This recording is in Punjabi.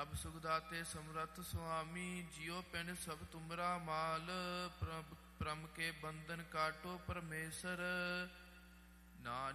ਪ੍ਰਭ ਸੁਖਦਾਤੇ ਸਮਰੱਥ ਸੁਆਮੀ, ਜਿਉ ਪਿੰਡ ਸਭ ਤੁਮਰਾ ਮਾਲ, ਪ੍ਰਭ ਪ੍ਰਮ ਕੇ ਬੰਧਨ ਕਾਟੋ ਪਰਮੇਸ਼ਰ। ਨਾਨਕ